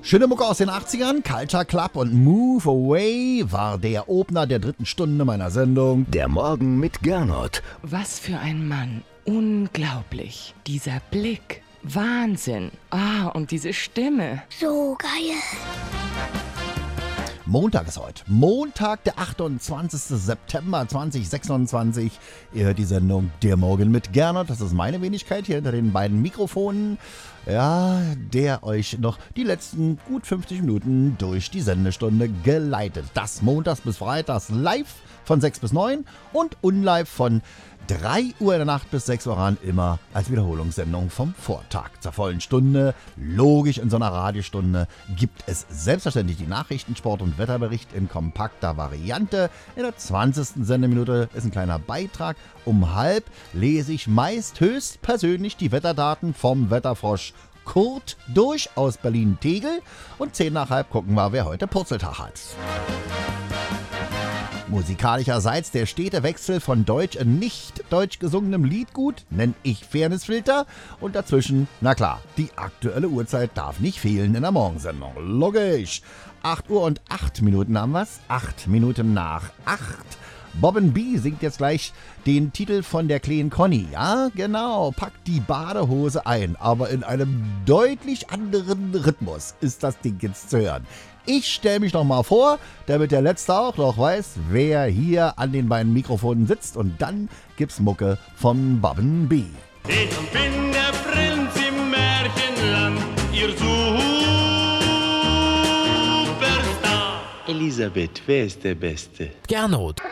Schöne Mucke aus den 80ern, Culture Club und Move Away war der Opener der 3. Stunde meiner Sendung. Der Morgen mit Gernot. Was für ein Mann. Unglaublich. Dieser Blick. Wahnsinn. Und diese Stimme. So geil. Montag ist heute. Montag, der 28. September 2026. Ihr hört die Sendung Der Morgen mit Gernot. Das ist meine Wenigkeit hier hinter den beiden Mikrofonen. Ja, der euch noch die letzten gut 50 Minuten durch die Sendestunde geleitet. Das montags bis freitags live von 6 bis 9 und unlive von 3 Uhr in der Nacht bis 6 Uhr ran, immer als Wiederholungssendung vom Vortag. Zur vollen Stunde, logisch in so einer Radiostunde, gibt es selbstverständlich die Nachrichten, Sport- und Wetterbericht in kompakter Variante. In der 20. Sendeminute ist ein kleiner Beitrag. Um halb lese ich meist höchstpersönlich die Wetterdaten vom Wetterfrosch Kurt durch aus Berlin-Tegel. Und 10 nach halb gucken wir, wer heute Purzeltag hat. Musikalischerseits der stete Wechsel von deutsch in nicht deutsch gesungenem Liedgut, nenn ich Fairnessfilter. Und dazwischen, na klar, die aktuelle Uhrzeit darf nicht fehlen in der Morgensendung. Logisch. 8 Uhr und 8 Minuten haben wir's. 8 Minuten nach 8. Bobbin B singt jetzt gleich den Titel von der kleinen Conny. Ja, genau, packt die Badehose ein, aber in einem deutlich anderen Rhythmus ist das Ding jetzt zu hören. Ich stelle mich noch mal vor, damit der Letzte auch noch weiß, wer hier an den beiden Mikrofonen sitzt. Und dann gibt's Mucke von Bobbin B. Ich bin der Prinz im Märchenland, ihr Superstar. Elisabeth, wer ist der Beste? Gernot.